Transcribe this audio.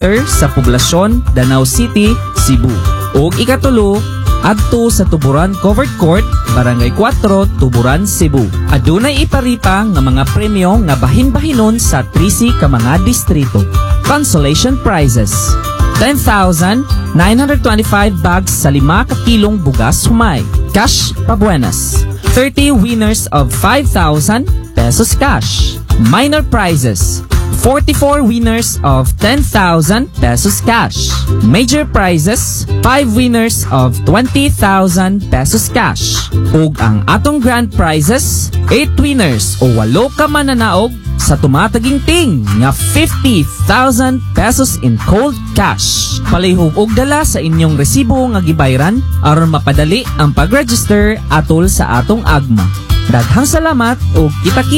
Center sa poblasyon Danau City, Cebu. Ug ikatulo, adto sa Tuburan Covered Court, Barangay 4, Tuburan, Cebu. Adunay iparipa nga mga premyo nga bahin-bahinon sa 13 ka mga distrito. Consolation prizes: 10,925 bags sa 5 ka kilong bugas humay, cash pabuenas. 30 winners of 5,000 pesos cash. Minor prizes: 44 winners of 10,000 pesos cash. Major prizes: 5 winners of 20,000 pesos cash. Ug ang atong grand prizes: 8 winners o 8 ka mananaog sa tumataginting nga 50,000 pesos in cold cash. Palihog og dala sa inyong resibo nga gibayran aron mapadali ang pag-register atol sa atong agma. Daghang salamat ug kita